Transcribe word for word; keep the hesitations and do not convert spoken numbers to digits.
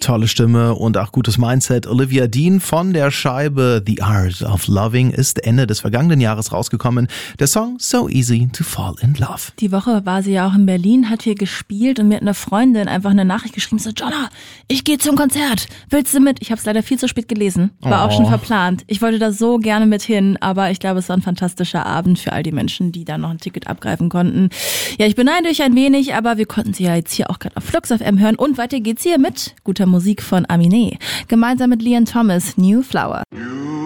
tolle Stimme und auch gutes Mindset. Olivia Dean von der Scheibe The Art of Loving ist Ende des vergangenen Jahres rausgekommen. Der Song So Easy to Fall in Love. Die Woche war sie ja auch in Berlin, hat hier gespielt und mir hat eine Freundin einfach eine Nachricht geschrieben, so, Jonna, ich gehe zum Konzert, willst du mit? Ich habe es leider viel zu spät gelesen, war Oh. auch schon verplant. Ich wollte da so gerne mit hin, aber ich glaube, es war ein fantastischer Abend für all die Menschen, die da noch ein Ticket abgreifen konnten. Ja, ich beneide euch ein wenig, aber wir konnten sie ja jetzt hier auch gerade auf Flux F M hören und weiter geht's hier mit guter Musik von Aminé. Gemeinsam mit Leon Thomas, New Flower.